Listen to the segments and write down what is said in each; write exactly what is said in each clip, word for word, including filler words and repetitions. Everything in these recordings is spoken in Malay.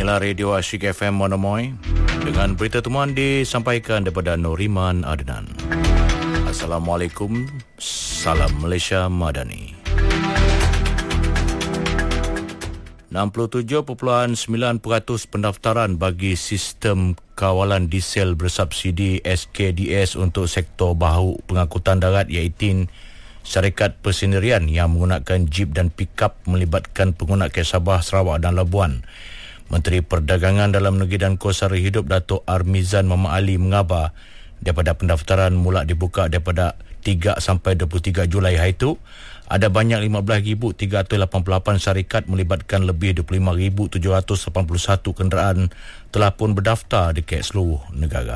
Inilah Radio Asyik F M Monomoy dengan berita temuan disampaikan daripada Noriman Adnan. Assalamualaikum, salam Malaysia Madani. enam puluh tujuh perpuluhan sembilan peratus pendaftaran bagi sistem kawalan diesel bersubsidi S K D S untuk sektor bahu pengangkutan darat iaitu syarikat persendirian yang menggunakan jeep dan pikap melibatkan pengguna kes Sabah, Sarawak dan Labuan. Menteri Perdagangan Dalam Negeri dan Kos Sara Hidup Datuk Armizan Muhammad Ali mengabar daripada pendaftaran mula dibuka daripada tiga sampai dua puluh tiga Julai hari itu, ada banyak lima belas ribu tiga ratus lapan puluh lapan syarikat melibatkan lebih dua puluh lima ribu tujuh ratus lapan puluh satu kenderaan telah pun berdaftar dekat seluruh negara.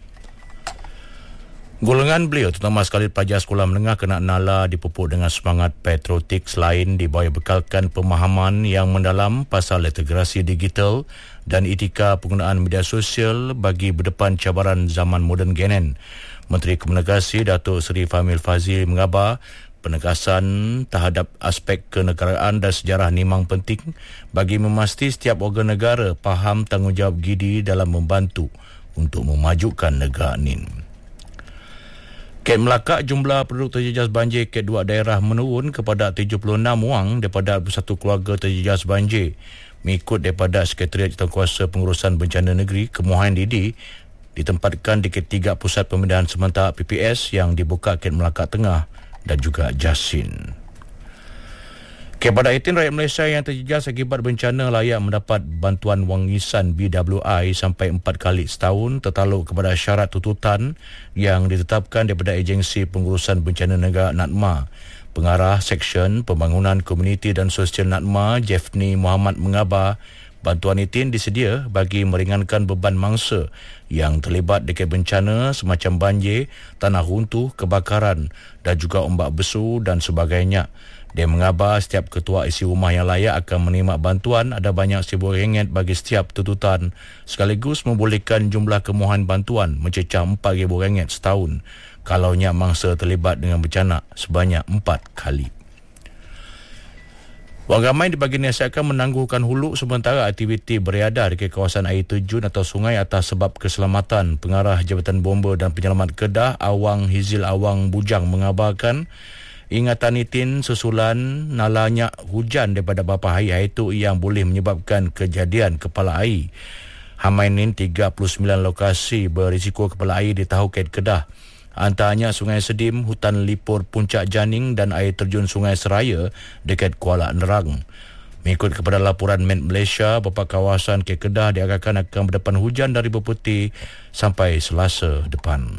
Golongan beliau, terutama sekali pelajar sekolah menengah, kena nala dipupuk dengan semangat patriotik selain diberi bekalkan pemahaman yang mendalam pasal literasi digital dan etika penggunaan media sosial bagi berdepan cabaran zaman moden genen. Menteri Komunikasi Datuk Seri Fahmil Fazil mengabar penegasan terhadap aspek kenegaraan dan sejarah ni memang penting bagi memastikan setiap warga negara faham tanggungjawab G D dalam membantu untuk memajukan negara ini. Ket Melaka, jumlah penduduk terjejas banjir ket dua daerah menurun kepada tujuh puluh enam orang daripada dua puluh satu keluarga terjejas banjir. Mengikut daripada Sekretariat Jawatankuasa Pengurusan Bencana Negeri, Kemuhaian Didi ditempatkan di ketiga pusat pemindahan sementara P P S yang dibuka ket Melaka Tengah dan juga Jasin. Kepada itu, rakyat Malaysia yang terjejas akibat bencana layak mendapat bantuan wangisan B W I sampai empat kali setahun tertaluk kepada syarat tuntutan yang ditetapkan daripada Agensi Pengurusan Bencana Negara NADMA. Pengarah Seksyen Pembangunan Komuniti dan Sosial NADMA, Jeffney Muhammad mengabar bantuan itu disedia bagi meringankan beban mangsa yang terlibat dekat bencana semacam banjir, tanah runtuh, kebakaran dan juga ombak besu dan sebagainya. Dia mengabar setiap ketua isi rumah yang layak akan menerima bantuan ada banyak seribu ringgit bagi setiap tuntutan, sekaligus membolehkan jumlah kemohonan bantuan mencecah empat ribu ringgit setahun kalaunya mangsa terlibat dengan bencana sebanyak empat kali. Warga ramai dibagi nasihatkan menangguhkan hulu sementara aktiviti beredar di kawasan air terjun atau sungai atas sebab keselamatan. Pengarah Jabatan Bomba dan Penyelamat Kedah, Awang Hizil Awang Bujang mengabarkan ingatan itin susulan nalanya hujan daripada beberapa hari hari itu yang boleh menyebabkan kejadian kepala air. Hamainin tiga puluh sembilan lokasi berisiko kepala air di Tahu Ket Kedah. Antaranya Sungai Sedim, Hutan Lipur Puncak Janing dan air terjun Sungai Seraya dekat Kuala Nerang. Mengikut kepada laporan Met Malaysia, beberapa kawasan Ket Kedah diagakkan akan berdepan hujan dari berputih sampai Selasa depan.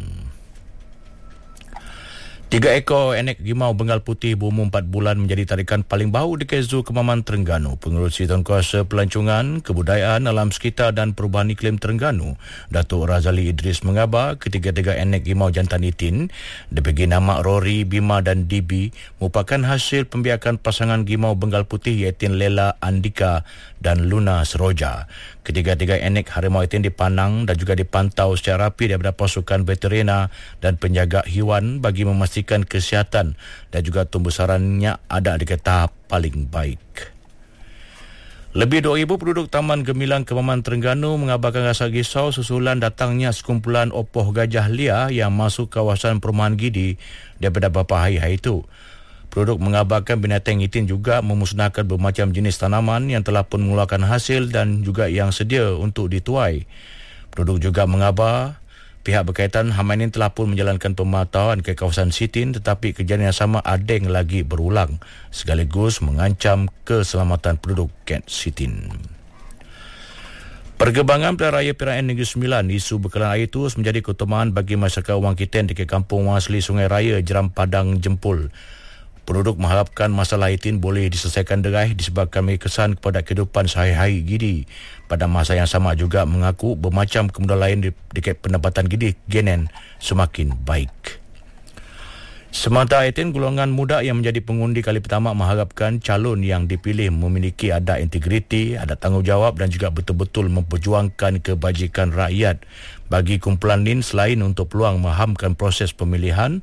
Tiga ekor enek rimau Bengal Putih berumur empat bulan menjadi tarikan paling baru di Zoo Kemaman Terengganu. Pengerusi Jawatankuasa Pelancongan, Kebudayaan, Alam Sekitar dan Perubahan Iklim Terengganu, Datuk Razali Idris mengabar ketiga-tiga enek rimau jantan itin diberi nama Rory, Bima dan D B merupakan hasil pembiakan pasangan rimau Bengal Putih iaitu Lela Andika dan Luna Seroja. Ketiga-tiga enek harimau itin dipandang dan juga dipantau secara rapi daripada pasukan veterina dan penjaga haiwan bagi memastikan kesihatan dan juga tumbuh-sarannya ada di tahap paling baik. Lebih dua ribu penduduk Taman Gemilang Kemaman Terengganu mengabarkan rasa risau susulan datangnya sekumpulan opoh gajah liar yang masuk kawasan perumahan Gidi daripada beberapa hari-hari itu. Penduduk mengabarkan binatang itin juga memusnahkan bermacam jenis tanaman yang telah pun mengeluarkan hasil dan juga yang sedia untuk dituai. Penduduk juga mengabar pihak berkaitan Hamainin telah pun menjalankan pemantauan ke kawasan Sitin tetapi kejadian yang sama adeng lagi berulang sekaligus mengancam keselamatan penduduk Ket Sitin. Perkembangan Pilihan Raya Perak Negeri Sembilan, isu bekalan air terus menjadi keutamaan bagi masyarakat Wang Kiten di kampung Wang Asli Sungai Raya Jeram Padang Jempol. Penduduk mengharapkan masalah itin boleh diselesaikan deraih disebabkan kesan kepada kehidupan sehari-hari Gidi. Pada masa yang sama juga mengaku bermacam kemudahan lain di dekat pendapatan Gidi Genen semakin baik. Sementara itu, golongan muda yang menjadi pengundi kali pertama mengharapkan calon yang dipilih memiliki ada integriti, ada tanggungjawab dan juga betul-betul memperjuangkan kebajikan rakyat. Bagi kumpulan N I N, selain untuk peluang memahamkan proses pemilihan,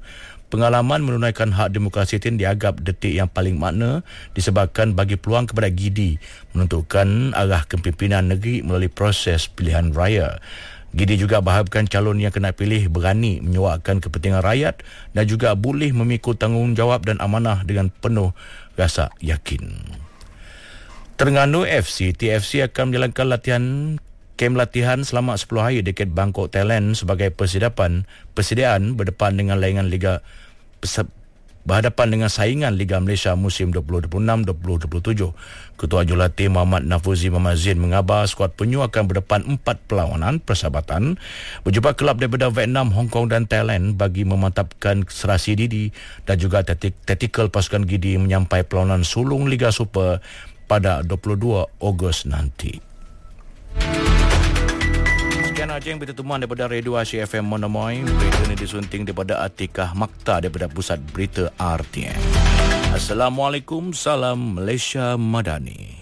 Pengalaman menunaikan hak demokrasi itu dianggap detik yang paling makna disebabkan bagi peluang kepada Gidi menentukan arah kepimpinan negeri melalui proses pilihan raya. Gidi juga berharapkan calon yang kena pilih berani menyuarakan kepentingan rakyat dan juga boleh memikul tanggungjawab dan amanah dengan penuh rasa yakin. Terengganu F C, T F C akan menjalankan latihan kem latihan selama sepuluh hari dekat Bangkok, Thailand sebagai persiapan persediaan berdepan dengan layangan Liga berhadapan dengan saingan Liga Malaysia musim dua ribu dua puluh enam dua ribu dua puluh tujuh. Ketua Jurulatih Muhammad Nafuzi Mamazin mengabar skuad penyu akan berdepan empat perlawanan persahabatan berjumpa kelab daripada Vietnam, Hong Kong dan Thailand bagi memantapkan serasi diri dan juga taktikal pasukan Gidi menyampai perlawanan sulung Liga Super pada dua puluh dua Ogos nanti. Sekian aja yang berita temuan daripada Radio Asia F M Monomoy. Berita ini disunting daripada Atikah Makta daripada Pusat Berita R T M. Assalamualaikum, salam Malaysia Madani.